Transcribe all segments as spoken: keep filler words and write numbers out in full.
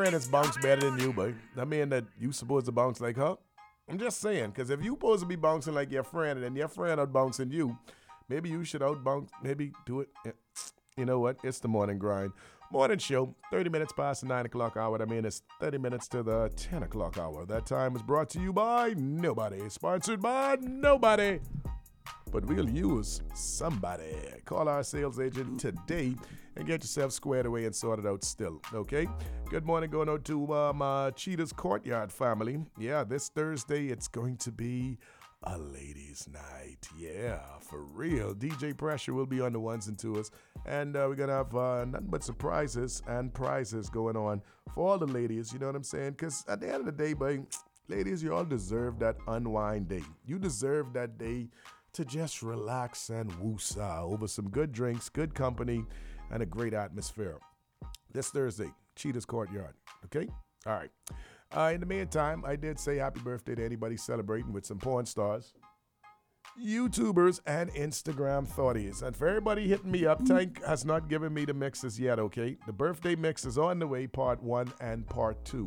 friend is bounce better than you, but I mean that you supposed to bounce like her. I'm just saying, because if you supposed to be bouncing like your friend and then your friend out bouncing you, maybe you should out bounce, maybe do it. Yeah. You know what? It's the morning grind. Morning show, thirty minutes past the nine o'clock hour. I mean, it's thirty minutes to the ten o'clock hour. That time is brought to you by nobody. Sponsored by nobody. But we'll use somebody. Call our sales agent today and get yourself squared away and sorted out still, okay? Good morning going out to uh, my Cheetah's Courtyard family. Yeah, this Thursday it's going to be a ladies' night. Yeah, for real. D J Pressure will be on the ones and twos. And uh, we're going to have uh, nothing but surprises and prizes going on for all the ladies, you know what I'm saying? Because at the end of the day, boy, ladies, you all deserve that unwind day. You deserve that day to just relax and woosah over some good drinks, good company, and a great atmosphere. This Thursday, Cheetah's Courtyard, okay? All right. Uh, in the meantime, I did say happy birthday to anybody celebrating with some porn stars, YouTubers, and Instagram thoughties. And for everybody hitting me up, Tank has not given me the mixes yet, okay? The birthday mix is on the way, part one and part two.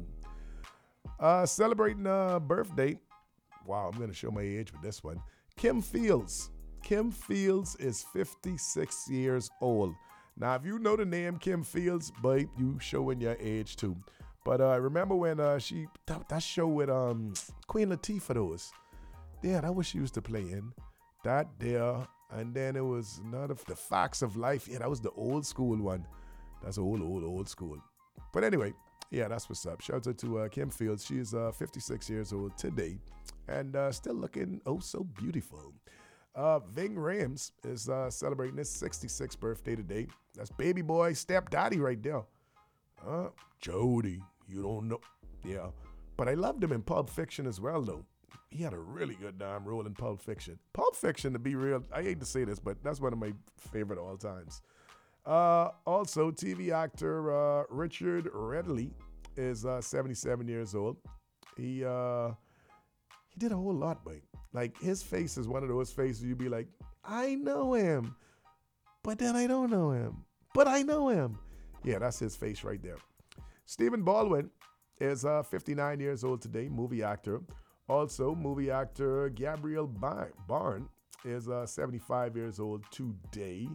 Uh, celebrating a birthday. Wow, I'm going to show my age with this one. Kim Fields. Kim Fields is fifty-six years old. Now, if you know the name Kim Fields, babe, you showing your age too. But uh, remember when uh, she, that, that show with um, Queen Latifah, those. Yeah, that was she used to play in. That there. And then it was another, The Facts of Life. Yeah, that was the old school one. That's old, old, old school. But anyway, yeah, that's what's up. Shout out to uh, Kim Fields. She is uh, fifty-six years old today. And uh, still looking oh so beautiful. Uh, Ving Rhames is uh, celebrating his sixty-sixth birthday today. That's baby boy stepdaddy right there. Uh, Jody, you don't know. Yeah. But I loved him in Pulp Fiction as well, though. He had a really good damn role in Pulp Fiction. Pulp Fiction, to be real, I hate to say this, but that's one of my favorite all times. Uh, also, T V actor uh, Richard Redley is uh, seventy-seven years old. He... Uh, He did a whole lot, but like his face is one of those faces you'd be like, I know him, but then I don't know him, but I know him. Yeah, that's his face right there. Stephen Baldwin is uh, fifty-nine years old today, movie actor. Also, movie actor Gabrielle Bar- Barn is uh, seventy-five years old today.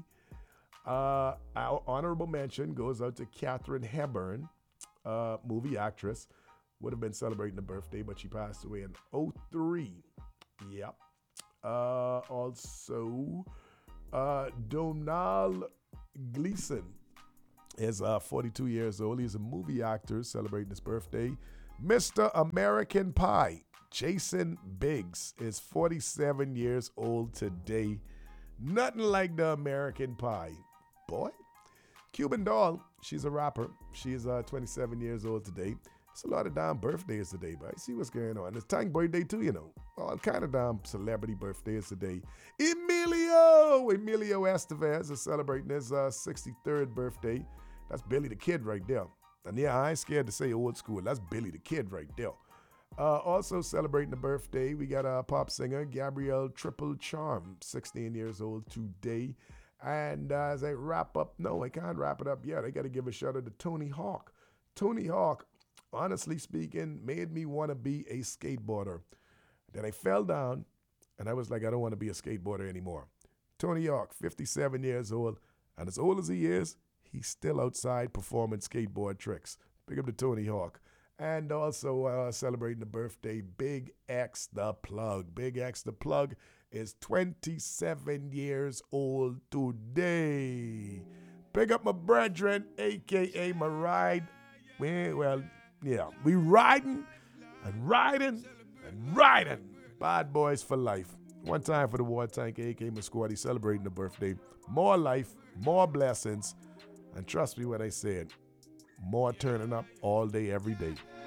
Uh, our honorable mention goes out to Katharine Hepburn, uh, movie actress. Would have been celebrating a birthday, but she passed away in oh three. Yep. Uh, also, uh, Donald Gleason is uh, forty-two years old. He's a movie actor celebrating his birthday. Mister American Pie, Jason Biggs, is forty-seven years old today. Nothing like the American Pie. Boy. Cuban Doll, she's a rapper. She's uh, twenty-seven years old today. It's a lot of damn birthdays today, but I see what's going on. It's Tank birthday too, you know. All kind of damn celebrity birthdays today. Emilio! Emilio Estevez is celebrating his uh, sixty-third birthday. That's Billy the Kid right there. And yeah, I ain't scared to say old school. That's Billy the Kid right there. Uh, also celebrating a birthday, we got a pop singer, Gabrielle Triple Charm, sixteen years old today. And uh, as I wrap up, no, I can't wrap it up yet. I got to give a shout out to Tony Hawk. Tony Hawk, honestly speaking, made me want to be a skateboarder. Then I fell down, and I was like, I don't want to be a skateboarder anymore. Tony Hawk, fifty-seven years old, and as old as he is, he's still outside performing skateboard tricks. Big up to Tony Hawk. And also uh, celebrating the birthday, Big X the Plug. Big X the Plug is twenty-seven years old today. Big up my brethren, a k a my ride. Well, well Yeah, we riding and riding and riding. Bad boys for life. One time for the War Tank, A K Musquati, celebrating the birthday. More life, more blessings. And trust me when I say it, more turning up all day, every day.